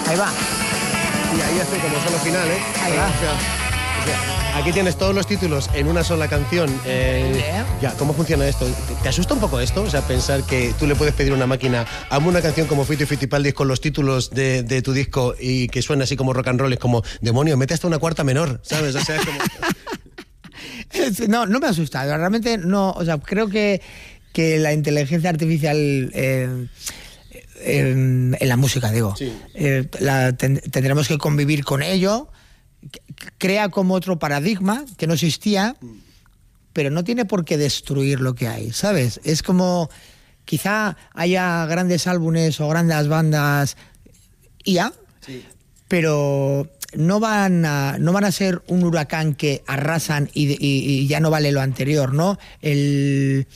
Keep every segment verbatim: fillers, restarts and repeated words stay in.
Ahí va. Y ahí hace como solo final, ¿eh? Ahí va. O sea, o sea, aquí tienes todos los títulos en una sola canción. Eh, ya, ¿cómo funciona esto? ¿Te, ¿Te asusta un poco esto? O sea, pensar que tú le puedes pedir a una máquina, hazme una canción como Fito y Fitipaldi con los títulos de, de tu disco y que suena así como rock and roll, es como, demonio, mete hasta una cuarta menor, ¿sabes? O sea, es como... No, no me asusta. Realmente no. O sea, creo que, que la inteligencia artificial... Eh, en, en la música, digo. Sí. Eh, la, ten, tendremos que convivir con ello. Crea como otro paradigma que no existía, pero no tiene por qué destruir lo que hay, ¿sabes? Es como, quizá haya grandes álbumes o grandes bandas I A, sí. pero no van a, no van a ser un huracán que arrasan y, y, y ya no vale lo anterior, ¿no? El...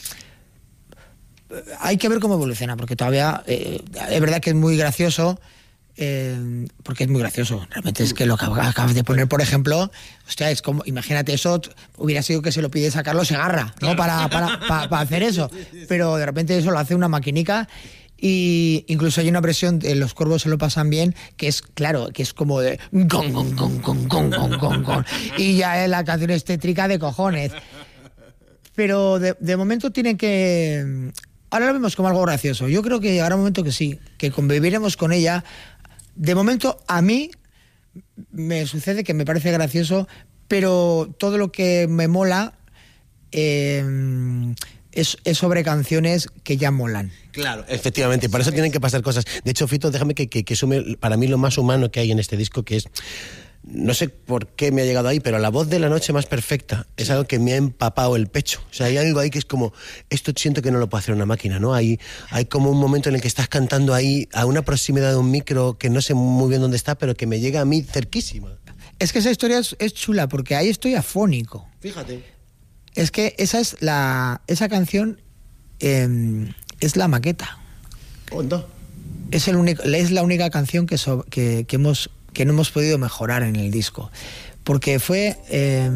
Hay que ver cómo evoluciona, porque todavía eh, es verdad que es muy gracioso, eh, porque es muy gracioso. Realmente es que lo que acabas de poner, por ejemplo, hostia, es como, imagínate, eso hubiera sido que se lo pides a Carlos Segarra, ¿no? Para, para, para, para hacer eso. Pero de repente eso lo hace una maquinica. Y incluso hay una versión de Los Cuervos se lo pasan bien, que es, claro, que es como de gong, gong, gong, gong, gong, gong, gong, gong. Y ya la canción es tétrica de cojones. Pero de, de momento tienen que... Ahora lo vemos como algo gracioso. Yo creo que llegará un momento que sí, que conviviremos con ella. De momento, a mí me sucede que me parece gracioso, pero todo lo que me mola eh, es, es sobre canciones que ya molan. Claro, efectivamente, para eso tienen que pasar cosas. De hecho, Fito, déjame que, que, que sume para mí lo más humano que hay en este disco, que es... No sé por qué me ha llegado ahí, pero la voz de La Noche Más Perfecta es sí. algo que me ha empapado el pecho. O sea, hay algo ahí que es como, esto siento que no lo puede hacer una máquina, ¿no? Hay, hay como un momento en el que estás cantando ahí a una proximidad de un micro que no sé muy bien dónde está, pero que me llega a mí cerquísima. Es que esa historia es, es chula, porque ahí estoy afónico. Fíjate. Es que esa es la esa canción eh, es la maqueta. ¿Onda? Es, el único, es la única canción que, so, que, que hemos... que no hemos podido mejorar en el disco, porque fue eh,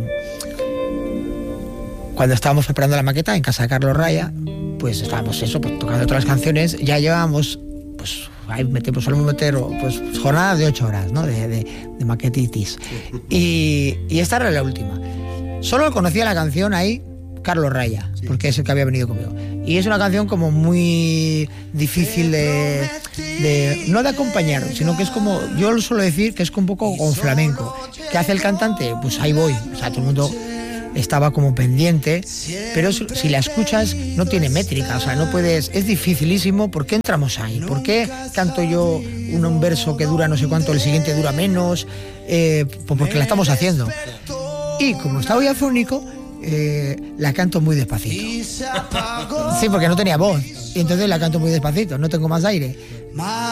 cuando estábamos preparando la maqueta en casa de Carlos Raya, pues estábamos eso, pues tocando todas las canciones, ya llevábamos, pues ahí metemos, solemos meter pues jornadas de ocho horas, ¿no? de, de, de maquetitis, y, y esta era la última. Solo conocía la canción ahí Carlos Raya, sí. porque es el que había venido conmigo. Y es una canción como muy difícil de, de... no de acompañar, sino que es como... Yo lo suelo decir que es un poco con flamenco. ¿Qué hace el cantante? Pues ahí voy. O sea, todo el mundo estaba como pendiente. Pero si la escuchas, no tiene métrica. O sea, no puedes... Es dificilísimo. ¿Por qué entramos ahí? ¿Por qué canto yo un, un verso que dura no sé cuánto, el siguiente dura menos? Eh, pues porque la estamos haciendo. Y como estaba hoy afónico... Eh, la canto muy despacito. Sí, porque no tenía voz. Y entonces la canto muy despacito, no tengo más aire.